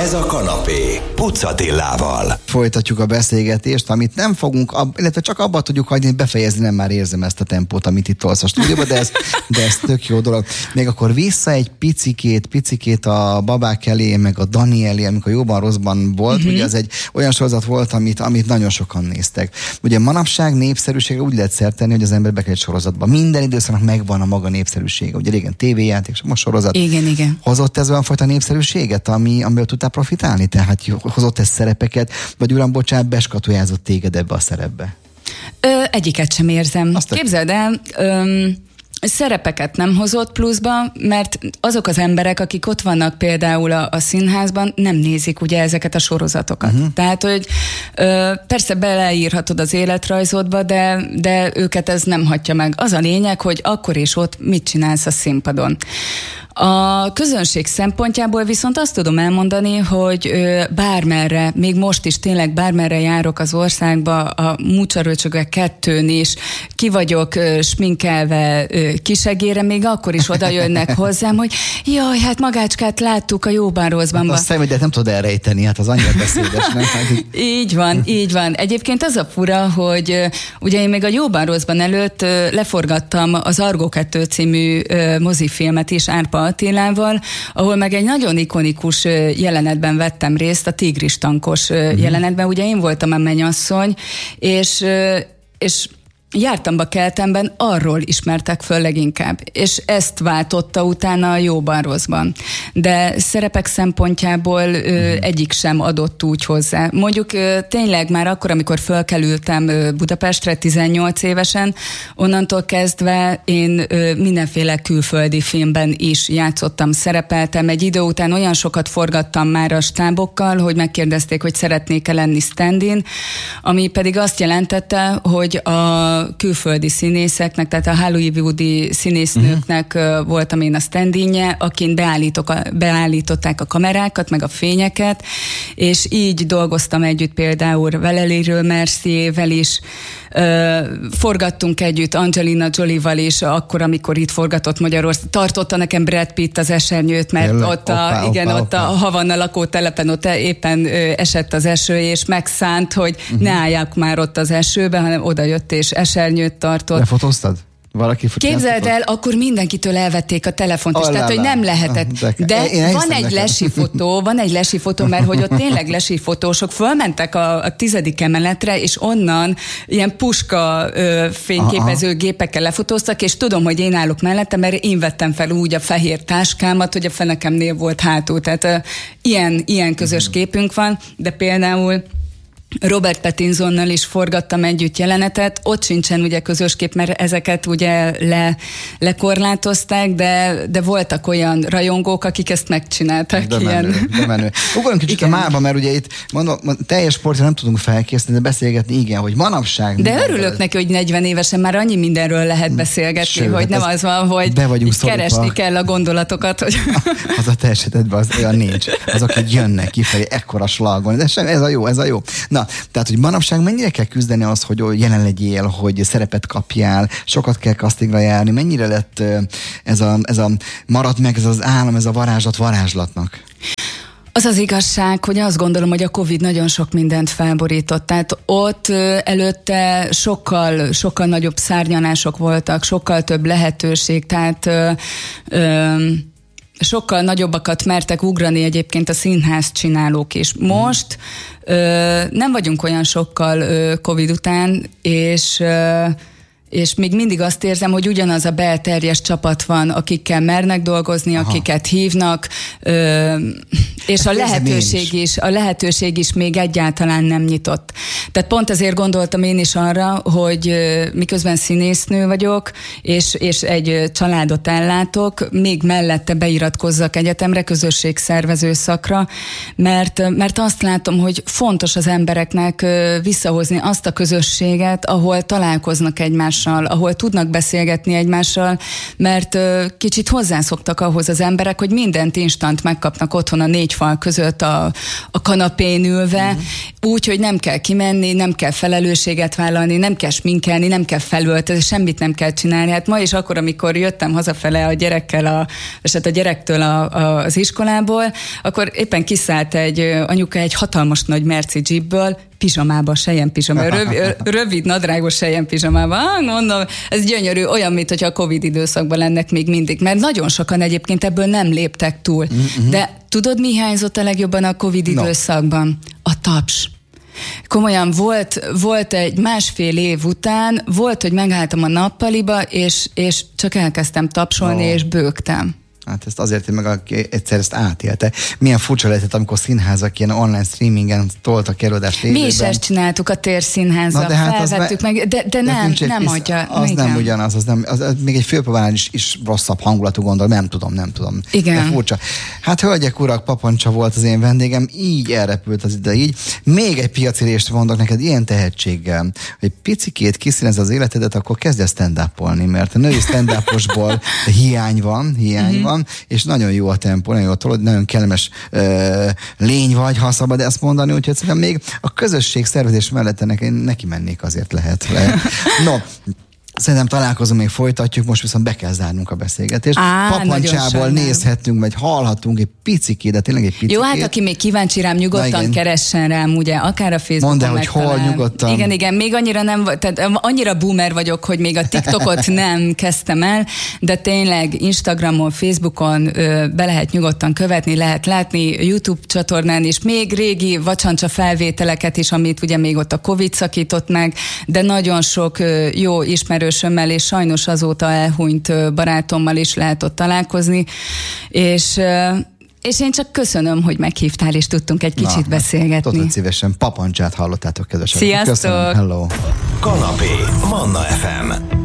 Ez a kanapé Puc Attilával. Folytatjuk a beszélgetést, amit nem fogunk, illetve csak abba tudjuk hagyni, befejezni, nem már érzem ezt a tempót, amit itt tolsz a stúdióban, de ez tök jó dolog. Még akkor vissza egy picikét a babák elé, meg a Dani elé, amikor jóban rosszban volt, ugye ez egy olyan sorozat volt, amit nagyon sokan néztek. Ugye manapság népszerűségre úgy lehet szert tenni, hogy az ember bekerül egy sorozatba. Minden időszaknak megvan a maga népszerűsége. Ugye régen tévéjáték, most sorozat. Igen. Hozott ez olyan fajta népszerűséget, amiből tudtál profitálni? Tehát hozott ez szerepeket, vagy uram, bocsánat, beskatujázott téged ebbe a szerepbe? Egyiket sem érzem. Képzeld el, szerepeket nem hozott pluszba, mert azok az emberek, akik ott vannak például a színházban, nem nézik ugye ezeket a sorozatokat. Tehát, hogy persze beleírhatod az életrajzodba, de őket ez nem hatja meg. Az a lényeg, hogy akkor és ott mit csinálsz a színpadon. A közönség szempontjából viszont azt tudom elmondani, hogy bármerre, még most is tényleg bármerre járok az országba, a Mucsaröcsögek 2-n is, ki vagyok sminkelve kisegére, még akkor is oda jönnek hozzám, hogy jaj, hát Magácskát láttuk a Jóban Rosszban. Hát a szemedet nem tudod elrejteni, hát az annyira beszédes, nem? Így van. Egyébként az a fura, hogy ugye én még a Jóban Rosszban előtt leforgattam az Argo 2 című mozifilmet is Árpa Attilával, ahol meg egy nagyon ikonikus jelenetben vettem részt, a tigris tankos jelenetben. Ugye én voltam a mennyasszony, és jártam-keltemben, arról ismertek föl leginkább. És ezt váltotta utána a Jóban Rosszban. De szerepek szempontjából egyik sem adott úgy hozzá. Mondjuk tényleg már akkor, amikor fölkelültem Budapestre 18 évesen, onnantól kezdve én mindenféle külföldi filmben is játszottam, szerepeltem. Egy idő után olyan sokat forgattam már a stábokkal, hogy megkérdezték, hogy szeretnék-e lenni stand-in, ami pedig azt jelentette, hogy a külföldi színészeknek, tehát a hollywoodi színésznőknek voltam én a stand-inje, akin beállították a kamerákat, meg a fényeket, és így dolgoztam együtt például Valérie Merciével is, forgattunk együtt Angelina Jolie-val is, akkor, amikor itt forgatott Magyarország. Tartotta nekem Brad Pitt az esernyőt, mert ott a Havanna lakótelepen ott éppen esett az eső, és megszánt, hogy ne álljak már ott az esőbe, hanem oda jött és esernyőt tartott. Lefotóztad? Képzeld el, akkor mindenkitől elvették a telefont is, tehát hogy nem lehetett. De van egy lesi fotó, mert hogy ott tényleg lesi fotósok fölmentek a 10. emeletre, és onnan ilyen puska fényképező gépekkel lefotóztak, és tudom, hogy én állok mellette, mert én vettem fel úgy a fehér táskámat, hogy a fenekemnél volt hátul. Tehát ilyen közös képünk van, de például Robert Pattinsonnal is forgattam együtt jelenetet, ott sincsen ugye közös kép, mert ezeket ugye lekorlátozták, de voltak olyan rajongók, akik ezt megcsinálták. De menő. Ugorjunk kicsit a mába, mert ugye itt mondom, teljes sportra nem tudunk felkészíteni, de beszélgetni igen, hogy manapság... De örülök neki, hogy 40 évesen már annyi mindenről lehet beszélgetni, hogy nem az van, hogy keresni kell a gondolatokat. Hogy... Az a te esetedben az olyan nincs. Azok, hogy jönnek kifelé, ekkora slagon. De ez a jó. Na, tehát, hogy manapság mennyire kell küzdeni az, hogy jelen legyél, hogy szerepet kapjál, sokat kell castingra járni, mennyire lett ez a maradt meg ez az álom, ez a varázslat varázslatnak? Az az igazság, hogy azt gondolom, hogy a Covid nagyon sok mindent felborított. Tehát ott előtte sokkal nagyobb szárnyalások voltak, sokkal több lehetőség, tehát sokkal nagyobbakat mertek ugrani egyébként a színház csinálók is. Most nem vagyunk olyan sokkal Covid után, és még mindig azt érzem, hogy ugyanaz a belterjes csapat van, akikkel mernek dolgozni, akiket hívnak, és a lehetőség is még egyáltalán nem nyitott. Tehát pont ezért gondoltam én is arra, hogy miközben színésznő vagyok, és egy családot ellátok, még mellette beiratkozzak egyetemre, közösségszervező szakra, mert azt látom, hogy fontos az embereknek visszahozni azt a közösséget, ahol találkoznak egymással, egymással, ahol tudnak beszélgetni egymással, mert kicsit hozzászoktak ahhoz az emberek, hogy mindent instant megkapnak otthon a 4 fal között a kanapén ülve, úgy, hogy nem kell kimenni, nem kell felelősséget vállalni, nem kell sminkelni, nem kell felöltözni, semmit nem kell csinálni. Hát ma is akkor, amikor jöttem hazafele a gyerektől az iskolából, akkor éppen kiszállt egy anyuka egy hatalmas nagy merci jeepből, pizsamába, rövid, nadrágos pizsamába. Mondom, ez gyönyörű, olyan, mint hogyha a Covid időszakban lennek még mindig, mert nagyon sokan egyébként ebből nem léptek túl. De tudod, mi hiányzott a legjobban a Covid időszakban? A taps. Komolyan volt egy 1,5 év után, volt, hogy megálltam a nappaliba, és csak elkezdtem tapsolni, és bőgtem. Hát ezt azért, hogy egyszer ezt átélte. Milyen furcsa lehetett, amikor színházak ilyen online streamingen toltak előadást élőben. Mi is ezt csináltuk a Térszínházzal, felvettük meg, de nem adja. Az nem ugyanaz, az még egy főpróbánál is rosszabb hangulatú gondol, nem tudom. Igen. De furcsa. Hát hölgyek, urak, Papancsa volt az én vendégem, így elrepült az ide így. Még egy piacirést mondok neked ilyen tehetséggel, hogy picikét kiszínez az életedet, akkor kezdj el stand-upolni, mert a női stand-uposból hiány van, és nagyon jó a tempó, nagyon jó tolod, nagyon kellemes lény vagy, ha szabad ezt mondani, úgyhogy szerintem még a közösség szervezés mellett neki mennék azért lehet. No, szerintem találkozunk, még folytatjuk, most viszont be kell zárnunk a beszélgetést. Papancsából nézhettünk, vagy hallhatunk egy picikét, de tényleg egy picikét. Jó, hát aki még kíváncsi rám, nyugodtan keressen rám, ugye, akár a Facebookon. Mondd el, hogy hol nyugodtan. Igen, még annyira tehát annyira boomer vagyok, hogy még a TikTokot nem kezdtem el, de tényleg Instagramon, Facebookon be lehet nyugodtan követni, lehet látni, YouTube csatornán is, még régi vacsancsa felvételeket is, amit ugye még ott a Covid szakított meg, de nagyon sok jó ismerősömmel, és sajnos azóta elhunyt barátommal is lehet ott találkozni, és én csak köszönöm, hogy meghívtál, és tudtunk egy kicsit beszélgetni. Tudod szívesen, Papancsát hallottátok, kedvesek. Sziasztok! Köszönöm, hello! Kanapé, Manna FM.